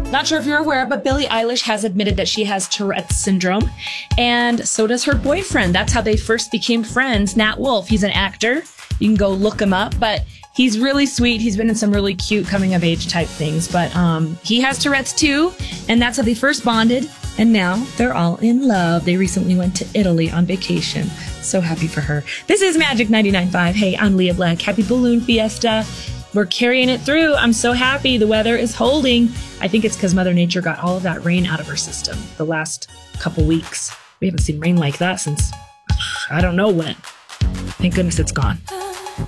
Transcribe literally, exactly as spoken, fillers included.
Not sure if you're aware, but Billie Eilish has admitted that she has Tourette's syndrome, and so does her boyfriend. That's how they first became friends. Nat Wolff, he's an actor. You can go look him up, but he's really sweet. He's been in some really cute coming of age type things, but um, he has Tourette's too, and that's how they first bonded, and now they're all in love. They recently went to Italy on vacation. So happy for her. This is Magic ninety-nine point five. Hey, I'm Leah Black. Happy Balloon Fiesta. We're carrying it through. I'm so happy. The weather is holding. I think it's because Mother Nature got all of that rain out of her system the last couple weeks. We haven't seen rain like that since I don't know when. Thank goodness it's gone.